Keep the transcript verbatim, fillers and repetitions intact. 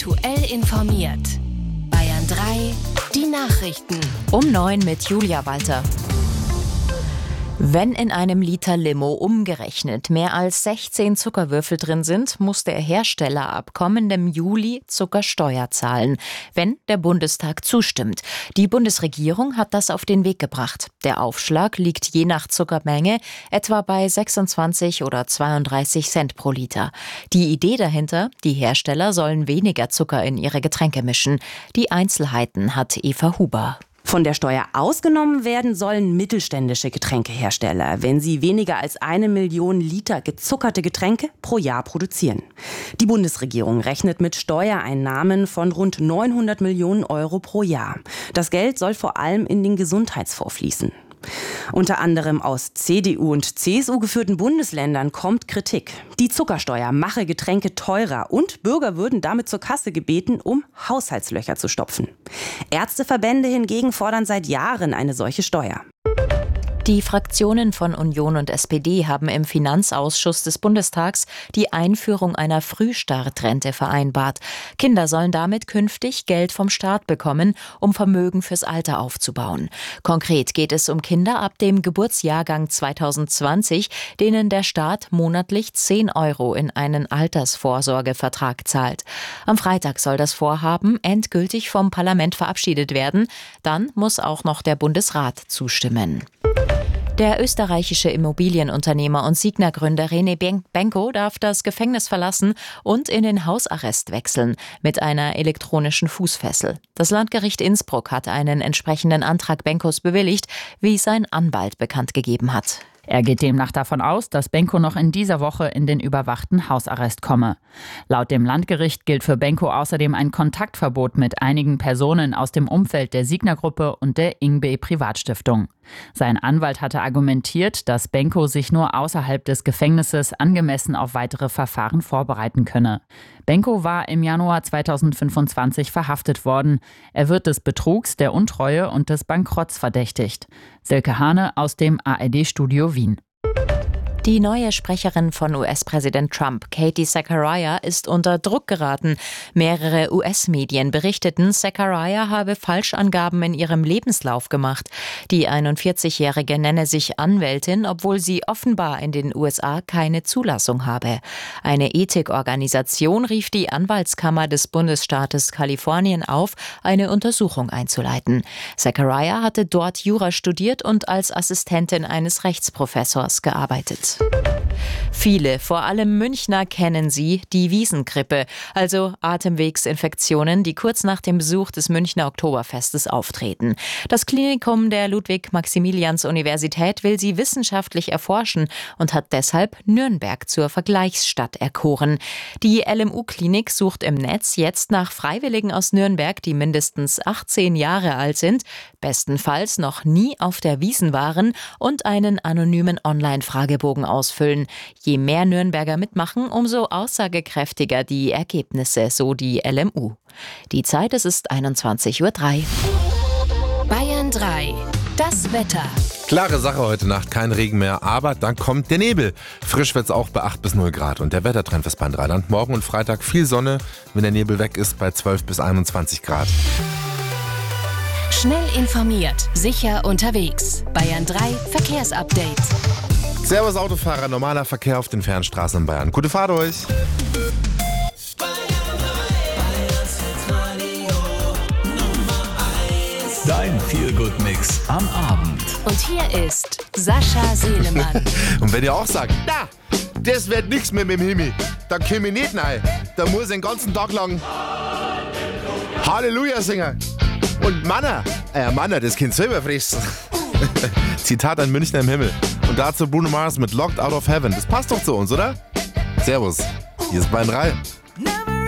Aktuell informiert. Bayern drei, die Nachrichten. Um neun mit Julia Walter. Wenn in einem Liter Limo umgerechnet mehr als sechzehn Zuckerwürfel drin sind, muss der Hersteller ab kommendem Juli Zuckersteuer zahlen, wenn der Bundestag zustimmt. Die Bundesregierung hat das auf den Weg gebracht. Der Aufschlag liegt je nach Zuckermenge etwa bei sechsundzwanzig oder zweiunddreißig Cent pro Liter. Die Idee dahinter: die Hersteller sollen weniger Zucker in ihre Getränke mischen. Die Einzelheiten hat Eva Huber. Von der Steuer ausgenommen werden sollen mittelständische Getränkehersteller, wenn sie weniger als eine Million Liter gezuckerte Getränke pro Jahr produzieren. Die Bundesregierung rechnet mit Steuereinnahmen von rund neunhundert Millionen Euro pro Jahr. Das Geld soll vor allem in den Gesundheitsfonds fließen. Unter anderem aus C D U und C S U geführten Bundesländern kommt Kritik. Die Zuckersteuer mache Getränke teurer und Bürger würden damit zur Kasse gebeten, um Haushaltslöcher zu stopfen. Ärzteverbände hingegen fordern seit Jahren eine solche Steuer. Die Fraktionen von Union und S P D haben im Finanzausschuss des Bundestags die Einführung einer Frühstartrente vereinbart. Kinder sollen damit künftig Geld vom Staat bekommen, um Vermögen fürs Alter aufzubauen. Konkret geht es um Kinder ab dem Geburtsjahrgang zweitausendzwanzig, denen der Staat monatlich zehn Euro in einen Altersvorsorgevertrag zahlt. Am Freitag soll das Vorhaben endgültig vom Parlament verabschiedet werden. Dann muss auch noch der Bundesrat zustimmen. Der österreichische Immobilienunternehmer und Signa-Gründer René Benko darf das Gefängnis verlassen und in den Hausarrest wechseln mit einer elektronischen Fußfessel. Das Landgericht Innsbruck hat einen entsprechenden Antrag Benkos bewilligt, wie sein Anwalt bekannt gegeben hat. Er geht demnach davon aus, dass Benko noch in dieser Woche in den überwachten Hausarrest komme. Laut dem Landgericht gilt für Benko außerdem ein Kontaktverbot mit einigen Personen aus dem Umfeld der Signa-Gruppe und der Ingbe Privatstiftung. Sein Anwalt hatte argumentiert, dass Benko sich nur außerhalb des Gefängnisses angemessen auf weitere Verfahren vorbereiten könne. Benko war im Januar zweitausendfünfundzwanzig verhaftet worden. Er wird des Betrugs, der Untreue und des Bankrotts verdächtigt. Silke Hane aus dem A R D-Studio Wien. Die neue Sprecherin von U S-Präsident Trump, Katie Zachariah, ist unter Druck geraten. Mehrere U S-Medien berichteten, Zachariah habe Falschangaben in ihrem Lebenslauf gemacht. Die einundvierzigjährige nenne sich Anwältin, obwohl sie offenbar in den U S A keine Zulassung habe. Eine Ethikorganisation rief die Anwaltskammer des Bundesstaates Kalifornien auf, eine Untersuchung einzuleiten. Zachariah hatte dort Jura studiert und als Assistentin eines Rechtsprofessors gearbeitet. Viele, vor allem Münchner, kennen sie, die Wiesengrippe, also Atemwegsinfektionen, die kurz nach dem Besuch des Münchner Oktoberfestes auftreten. Das Klinikum der Ludwig-Maximilians-Universität will sie wissenschaftlich erforschen und hat deshalb Nürnberg zur Vergleichsstadt erkoren. Die L M U-Klinik sucht im Netz jetzt nach Freiwilligen aus Nürnberg, die mindestens achtzehn Jahre alt sind, bestenfalls noch nie auf der Wiesn waren und einen anonymen Online-Fragebogen ausfüllen. Je mehr Nürnberger mitmachen, umso aussagekräftiger die Ergebnisse, so die L M U. Die Zeit, es ist einundzwanzig Uhr drei. Bayern drei, das Wetter. Klare Sache heute Nacht, kein Regen mehr, aber dann kommt der Nebel. Frisch wird's auch bei acht bis null Grad und der Wettertrend fürs Bayern-Rheinland. Morgen und Freitag viel Sonne, wenn der Nebel weg ist, bei zwölf bis einundzwanzig Grad. Schnell informiert, sicher unterwegs. Bayern drei Verkehrsupdate. Servus Autofahrer, normaler Verkehr auf den Fernstraßen in Bayern. Gute Fahrt euch! Dein Feel-Good-Mix am Abend. Und hier ist Sascha Selemann. Und wenn ihr auch sagt, na, das wird nichts mehr mit dem Himmel, dann komm ich nicht rein. Da muss ich den ganzen Tag lang Halleluja singen. Und Manna, äh Manna, das Kind selber fressen. Zitat an Münchner im Himmel. Und dazu Bruno Mars mit Locked Out of Heaven. Das passt doch zu uns, oder? Servus, hier ist Bayern drei.